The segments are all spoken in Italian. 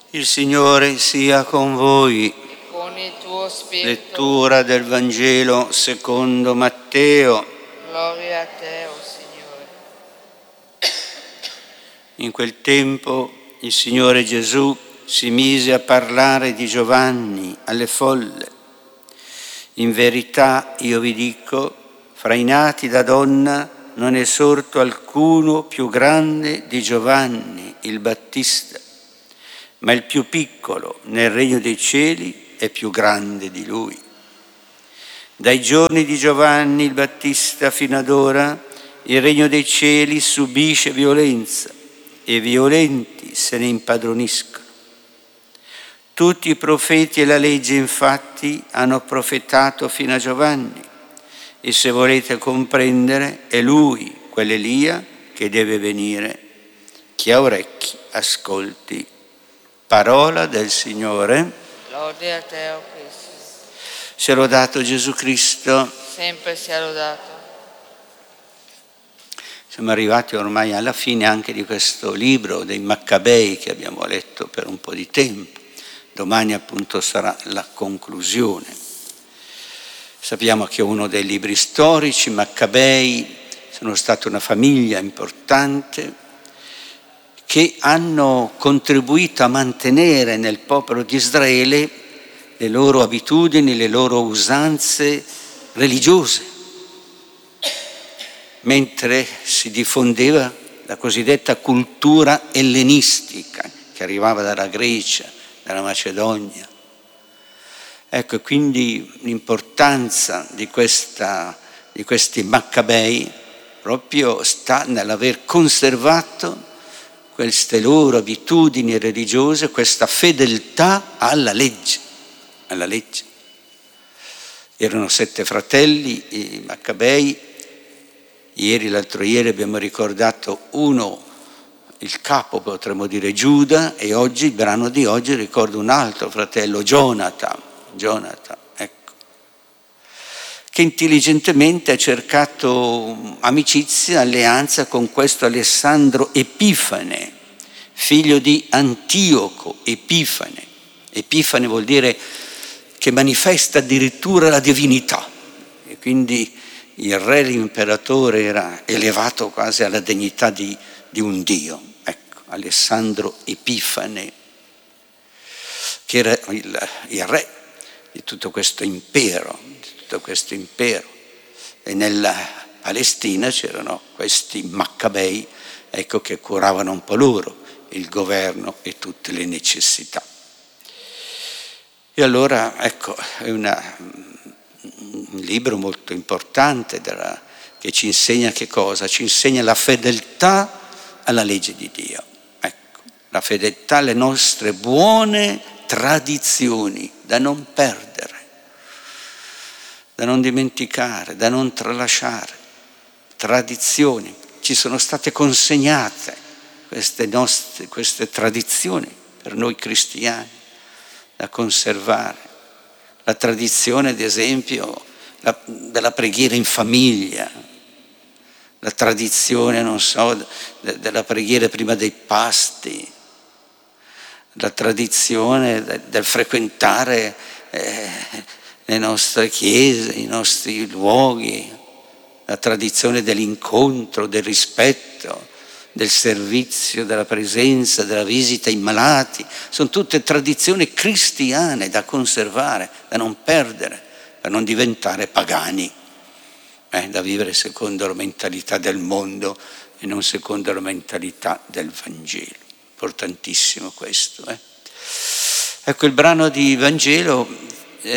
Il Signore sia con voi. E con il tuo spirito. Lettura del Vangelo secondo Matteo. Gloria a te, o Signore. In quel tempo il Signore Gesù si mise a parlare di Giovanni alle folle. In verità io vi dico, fra i nati da donna non è sorto alcuno più grande di Giovanni il Battista, ma il più piccolo nel regno dei cieli è più grande di lui. Dai giorni di Giovanni il Battista fino ad ora il regno dei cieli subisce violenza e violenti se ne impadroniscono. Tutti i profeti e la legge infatti hanno profetato fino a Giovanni e se volete comprendere è lui, quell'Elia, che deve venire. Chi ha orecchi ascolti. Parola del Signore. Lode a te, o Cristo. Sia lodato Gesù Cristo. Sempre sia lodato. Siamo arrivati ormai alla fine anche di questo libro dei Maccabei che abbiamo letto per un po' di tempo. Domani appunto sarà la conclusione. Sappiamo che è uno dei libri storici. Maccabei sono stata una famiglia importante che hanno contribuito a mantenere nel popolo di Israele le loro abitudini, le loro usanze religiose, mentre si diffondeva la cosiddetta cultura ellenistica che arrivava dalla Grecia, dalla Macedonia. Ecco, quindi l'importanza di questi Maccabei proprio sta nell'aver conservato queste loro abitudini religiose, questa fedeltà alla legge. Erano 7 fratelli, i Maccabei. L'altro ieri abbiamo ricordato uno, il capo potremmo dire Giuda, e oggi, il brano di oggi, ricordo un altro fratello, Jonathan, ecco, che intelligentemente ha cercato amicizia, alleanza con questo Alessandro Epifane, figlio di Antioco Epifane. Epifane vuol dire che manifesta addirittura la divinità, e quindi il re, l'imperatore, era elevato quasi alla dignità di un dio. Ecco, Alessandro Epifane, che era il re di tutto questo impero. E nella Palestina c'erano questi Maccabei, ecco, che curavano un po' loro il governo e tutte le necessità. E allora, ecco, è un libro molto importante che ci insegna che cosa? Ci insegna la fedeltà alla legge di Dio. Ecco, la fedeltà alle nostre buone tradizioni da non perdere, da non dimenticare, da non tralasciare. Tradizioni. Ci sono state consegnate queste tradizioni per noi cristiani da conservare. La tradizione, ad esempio, della preghiera in famiglia, la tradizione, della preghiera prima dei pasti, la tradizione del frequentare le nostre chiese, i nostri luoghi, la tradizione dell'incontro, del rispetto, del servizio, della presenza, della visita ai malati. Sono tutte tradizioni cristiane da conservare, da non perdere, per non diventare pagani, da vivere secondo la mentalità del mondo e non secondo la mentalità del Vangelo. Importantissimo questo. Ecco, il brano di Vangelo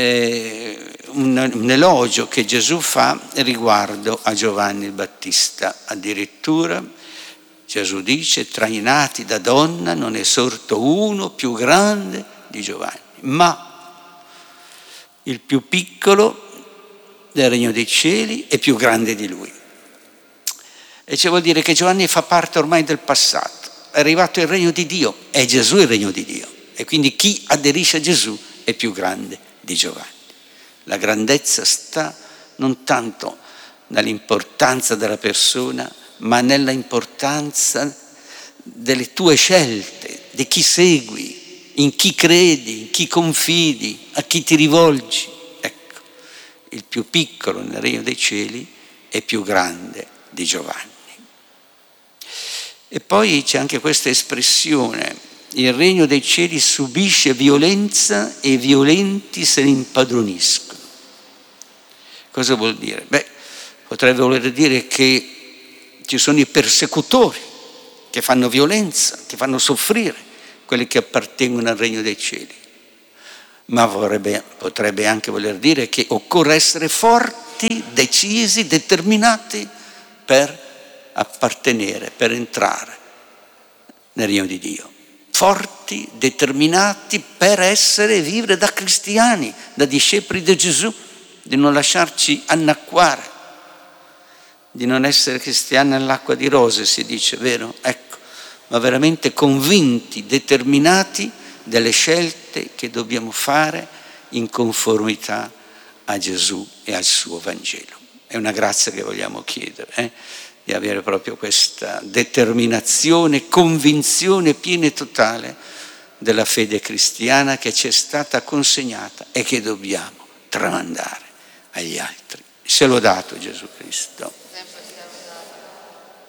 un elogio che Gesù fa riguardo a Giovanni il Battista. Addirittura Gesù dice: tra i nati da donna non è sorto uno più grande di Giovanni, ma il più piccolo del regno dei cieli è più grande di lui. E ciò vuol dire che Giovanni fa parte ormai del passato, è arrivato il regno di Dio, è Gesù il regno di Dio, e quindi chi aderisce a Gesù è più grande di Giovanni. La grandezza sta non tanto nell'importanza della persona, ma nella importanza delle tue scelte, di chi segui, in chi credi, in chi confidi, a chi ti rivolgi. Ecco, il più piccolo nel regno dei cieli è più grande di Giovanni. E poi c'è anche questa espressione: il regno dei cieli subisce violenza e i violenti se ne impadroniscono. Cosa vuol dire? Potrebbe voler dire che ci sono i persecutori che fanno violenza, che fanno soffrire quelli che appartengono al regno dei cieli. Ma potrebbe anche voler dire che occorre essere forti, decisi, determinati per appartenere, per entrare nel regno di Dio. Forti, determinati per essere e vivere da cristiani, da discepoli di Gesù, di non lasciarci annacquare, di non essere cristiani all'acqua di rose, si dice, vero? Ecco, ma veramente convinti, determinati delle scelte che dobbiamo fare in conformità a Gesù e al suo Vangelo. È una grazia che vogliamo chiedere, di avere proprio questa determinazione, convinzione piena e totale della fede cristiana che ci è stata consegnata e che dobbiamo tramandare agli altri. Sia lodato Gesù Cristo.